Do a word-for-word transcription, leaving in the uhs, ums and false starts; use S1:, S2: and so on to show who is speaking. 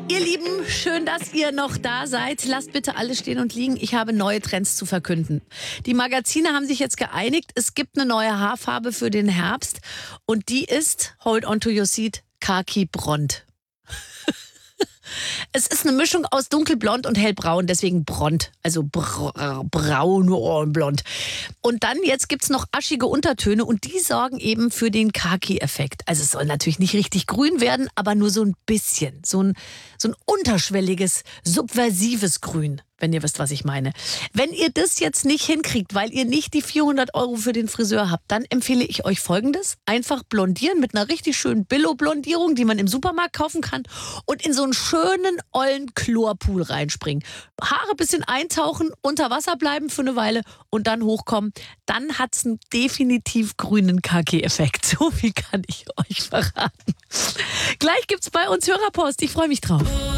S1: Ihr Lieben, schön, dass ihr noch da seid. Lasst bitte alles stehen und liegen. Ich habe neue Trends zu verkünden. Die Magazine haben sich jetzt geeinigt. Es gibt eine neue Haarfarbe für den Herbst. Und die ist, hold on to your seat, Khaki Blond. Es ist eine Mischung aus dunkelblond und hellbraun, deswegen blond, also br braun und blond. Und dann, jetzt gibt's noch aschige Untertöne und die sorgen eben für den Khaki-Effekt. Also es soll natürlich nicht richtig grün werden, aber nur so ein bisschen, so ein, so ein unterschwelliges, subversives Grün, wenn ihr wisst, was ich meine. Wenn ihr das jetzt nicht hinkriegt, weil ihr nicht die vierhundert Euro für den Friseur habt, dann empfehle ich euch Folgendes. Einfach blondieren mit einer richtig schönen Billo-Blondierung, die man im Supermarkt kaufen kann und in so einen schönen, ollen Chlorpool reinspringen. Haare ein bisschen eintauchen, unter Wasser bleiben für eine Weile und dann hochkommen. Dann hat's einen definitiv grünen Khaki-Effekt. So viel kann ich euch verraten. Gleich gibt's bei uns Hörerpost. Ich freue mich drauf.